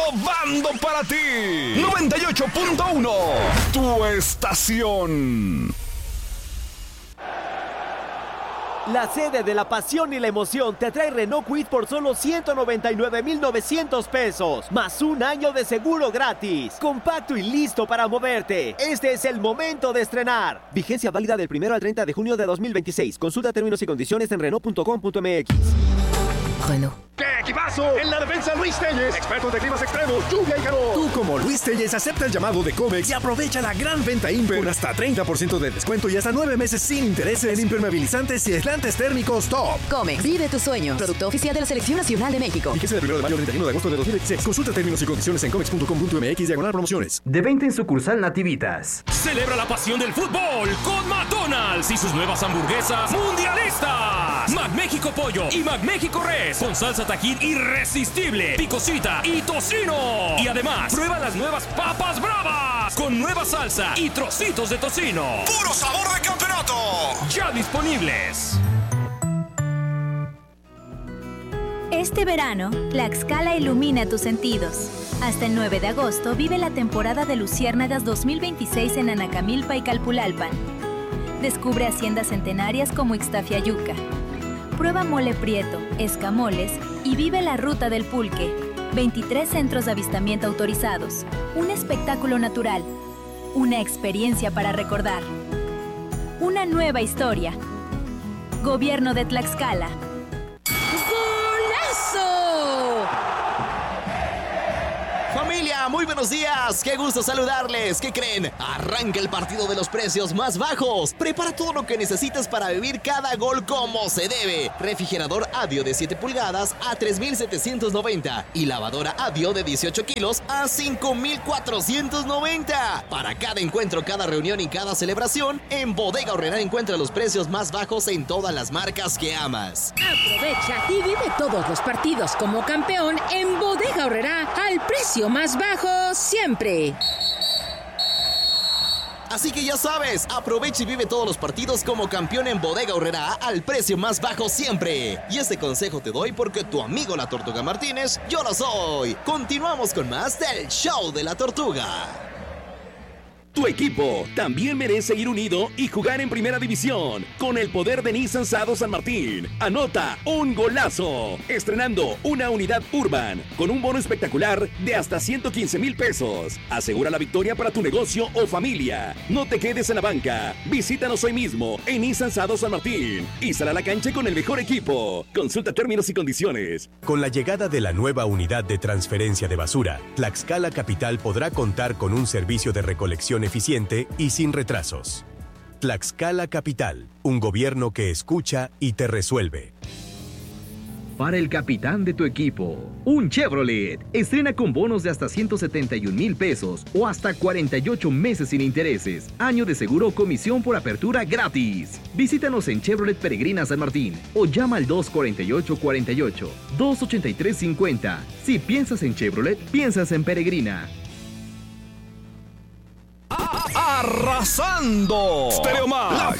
innovando para ti. 98.1, tu estación. La sede de la pasión y la emoción te trae Renault Kwid por solo 199,900 pesos, más un año de seguro gratis. Compacto y listo para moverte. Este es el momento de estrenar. Vigencia válida del 1 al 30 de junio de 2026. Consulta términos y condiciones en Renault.com.mx. Renault. ¡Qué equipazo! En la defensa, Luis Telles, expertos de climas extremos, lluvia y calor. Tú, como Luis Telles, acepta el llamado de Comex y aprovecha la gran venta Imper con hasta 30% de descuento y hasta 9 meses sin intereses en impermeabilizantes y aislantes térmicos top. Comex, vive tus sueños. Producto oficial de la Selección Nacional de México. Fíjese del 1 de mayo al 31 de agosto de 2026. Consulta términos y condiciones en comex.com.mx/promociones. De 20 en sucursal Nativitas. Celebra la pasión del fútbol con McDonald's y sus nuevas hamburguesas mundialistas. McMéxico Pollo y McMéxico Res con salsa Tajín irresistible, picosita y tocino. Y además, prueba las nuevas papas bravas con nueva salsa y trocitos de tocino. ¡Puro sabor de campeonato! Ya disponibles. Este verano, Tlaxcala ilumina tus sentidos. Hasta el 9 de agosto vive la temporada de Luciérnagas 2026 en Anacamilpa y Calpulalpan. Descubre haciendas centenarias como Ixtafiayuca. Prueba mole prieto, escamoles y vive la ruta del pulque. 23 centros de avistamiento autorizados. Un espectáculo natural. Una experiencia para recordar. Una nueva historia. Gobierno de Tlaxcala. Familia, muy buenos días, qué gusto saludarles. ¿Qué creen? Arranca el partido de los precios más bajos. Prepara todo lo que necesitas para vivir cada gol como se debe. Refrigerador Addio de 7 pulgadas a 3,790 y lavadora Addio de 18 kilos a 5,490. Para cada encuentro, cada reunión y cada celebración, en Bodega Aurrerá encuentra los precios más bajos en todas las marcas que amas. Aprovecha y vive todos los partidos como campeón en Bodega Aurrerá al precio más bajo siempre. Así que ya sabes, aprovecha y vive todos los partidos como campeón en Bodega Aurrerá al precio más bajo siempre. Y este consejo te doy porque tu amigo la Tortuga Martínez, yo lo soy. Continuamos con más del Show de la Tortuga. Tu equipo también merece ir unido y jugar en Primera División con el poder de Nissan Sado San Martín. Anota un golazo, estrenando una unidad Urban con un bono espectacular de hasta 115,000 pesos. Asegura la victoria para tu negocio o familia. No te quedes en la banca. Visítanos hoy mismo en Nissan Sado San Martín y sal a la cancha con el mejor equipo. Consulta términos y condiciones. Con la llegada de la nueva unidad de transferencia de basura, Tlaxcala Capital podrá contar con un servicio de recolección eficiente y sin retrasos. Tlaxcala Capital, un gobierno que escucha y te resuelve. Para el capitán de tu equipo, un Chevrolet. Estrena con bonos de hasta 171,000 pesos o hasta 48 meses sin intereses. Año de seguro o comisión por apertura gratis. Visítanos en Chevrolet Peregrina San Martín o llama al 248-48, 283-50. Si piensas en Chevrolet, piensas en Peregrina. Arrasando. Stereo Max, la